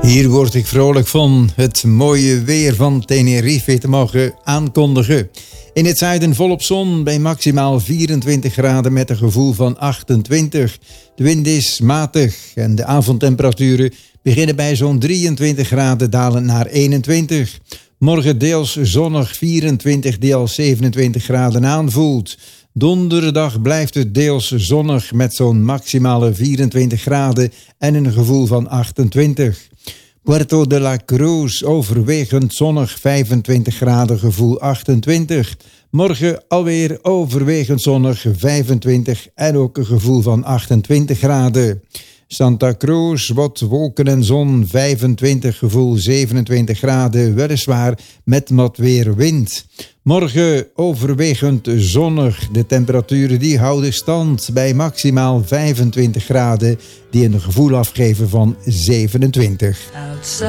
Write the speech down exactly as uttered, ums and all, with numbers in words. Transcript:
Hier word ik vrolijk van het mooie weer van Tenerife te mogen aankondigen. In het zuiden volop zon bij maximaal vierentwintig graden met een gevoel van achtentwintig. De wind is matig en de avondtemperaturen beginnen bij zo'n drieëntwintig graden dalen naar eenentwintig. Morgen deels zonnig vierentwintig, deels zevenentwintig graden aanvoelt. Donderdag blijft het deels zonnig met zo'n maximale vierentwintig graden en een gevoel van achtentwintig. Puerto de la Cruz overwegend zonnig vijfentwintig graden, gevoel achtentwintig. Morgen alweer overwegend zonnig vijfentwintig en ook een gevoel van achtentwintig graden. Santa Cruz, wat wolken en zon, vijfentwintig, gevoel zevenentwintig graden, weliswaar met wat weer wind. Morgen overwegend zonnig, de temperaturen die houden stand bij maximaal vijfentwintig graden, die een gevoel afgeven van zevenentwintig.